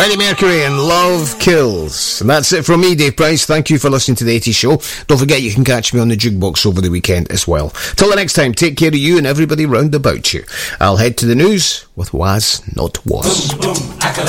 Freddie Mercury and Love Kills. And that's it from me, Dave Price. Thank you for listening to the 80s Show. Don't forget you can catch me on the Jukebox over the weekend as well. Till the next time, take care of you and everybody round about you. I'll head to the news with Was Not Was. Boom, boom,